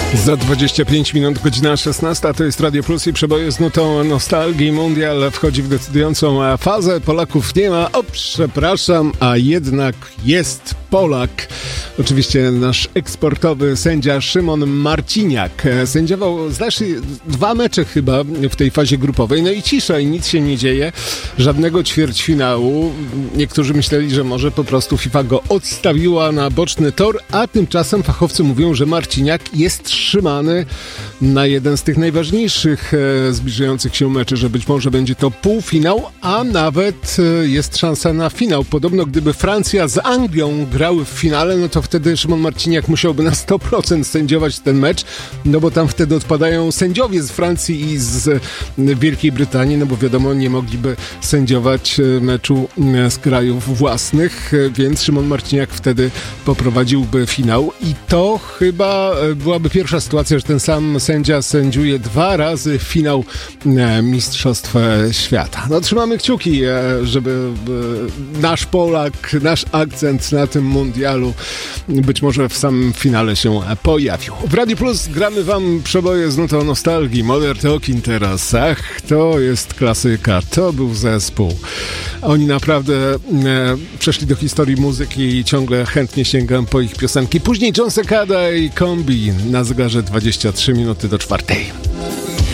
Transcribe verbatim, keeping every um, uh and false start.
Za dwadzieścia pięć minut, godzina szesnasta, to jest Radio Plus i przeboje z nutą nostalgii. Mundial wchodzi w decydującą fazę. Polaków nie ma. O, przepraszam, a jednak jest Polak. Oczywiście nasz eksportowy sędzia Szymon Marciniak. Sędziował, znaczy, dwa mecze chyba w tej fazie grupowej. No i cisza, i nic się nie dzieje. Żadnego ćwierćfinału. Niektórzy myśleli, że może po prostu FIFA go odstawiła na boczny tor, a tymczasem fachowcy mówią, że Marciniak jest trzymany na jeden z tych najważniejszych e, zbliżających się meczy, że być może będzie to półfinał, a nawet e, jest szansa na finał. Podobno gdyby Francja z Anglią grały w finale, no to wtedy Szymon Marciniak musiałby na sto procent sędziować ten mecz, no bo tam wtedy odpadają sędziowie z Francji i z Wielkiej Brytanii, no bo wiadomo, nie mogliby sędziować meczu z krajów własnych, więc Szymon Marciniak wtedy poprowadziłby finał i to chyba byłaby pierwsza sytuacja, że ten sam sędzia sędziuje dwa razy finał Mistrzostw Świata. No trzymamy kciuki, żeby nasz Polak, nasz akcent na tym mundialu być może w samym finale się pojawił. W Radio Plus gramy wam przeboje z nutą nostalgii. Modern Talking teraz. Ach, to jest klasyka. To był zespół. Oni naprawdę e, przeszli do historii muzyki i ciągle chętnie sięgam po ich piosenki. Później John Secada i Kombi na zegarze dwadzieścia trzy minuty do czwartej.